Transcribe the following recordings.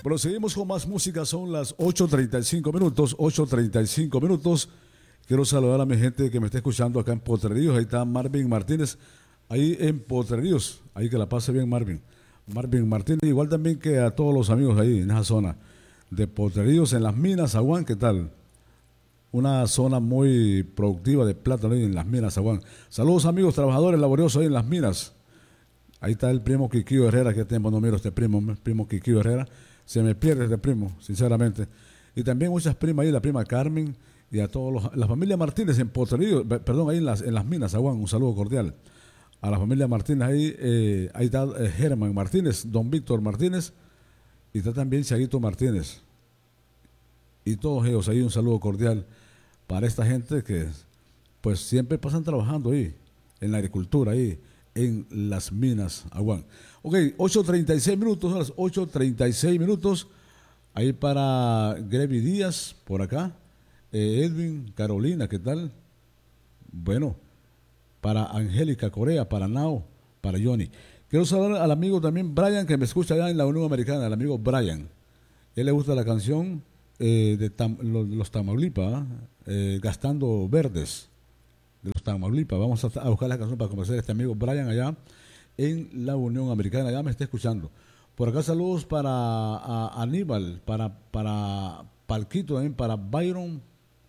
Bueno, seguimos con más música, son las 8:35 minutos, 8:35 minutos. Quiero saludar a mi gente que me está escuchando acá en Potreríos. Ahí está Marvin Martínez, ahí en Potreríos. Ahí que la pase bien, Marvin. Marvin Martínez, igual también que a todos los amigos ahí en esa zona de Potreríos, en las minas, Aguán, ¿qué tal? Una zona muy productiva de plátano ahí en las minas, Aguán. Saludos amigos trabajadores laboriosos ahí en las minas. Ahí está el primo Quiquillo Herrera, que tiempo no miro este primo Quiquillo Herrera. Se me pierde este primo, sinceramente. Y también muchas primas ahí, la prima Carmen y a todos la familia Martínez en Potreríos, perdón, ahí en las minas, Aguán, un saludo cordial. A la familia Martínez ahí está Germán Martínez, don Víctor Martínez, y está también Chaguito Martínez. Y todos ellos ahí un saludo cordial para esta gente que pues siempre pasan trabajando ahí, en la agricultura ahí, en las minas, Aguán. Ok, 8:36 minutos, son las 8:36 minutos, ahí para Grevi Díaz, por acá, Edwin, Carolina, ¿qué tal? Bueno, para Angélica Corea, para Nao, para Johnny. Quiero saludar al amigo también Brian, que me escucha allá en la Unión Americana, el amigo Brian. Él le gusta la canción de los Tamaulipas, Gastando Verdes, de los Tamaulipas. Vamos a buscar la canción para conocer a este amigo Brian allá en la Unión Americana. Ya me está escuchando. Por acá saludos para Aníbal, para Palquito, también para Byron,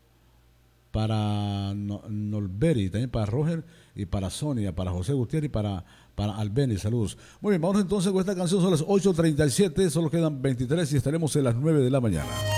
para Nolberi, también para Roger y para Sonia, para José Gutiérrez y para Albeni. Saludos. Muy bien, vamos entonces con esta canción. Son las 8:37, solo quedan 23 y estaremos en las 9 de la mañana.